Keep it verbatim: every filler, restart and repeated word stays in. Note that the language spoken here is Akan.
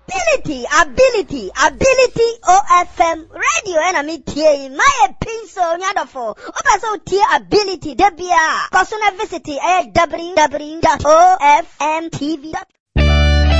Ability, ability, ability O F M radio and I'm here. My pencil nyadofo. Opa so tie ability debia. Personal visit at w w w dot o f m t v dot com.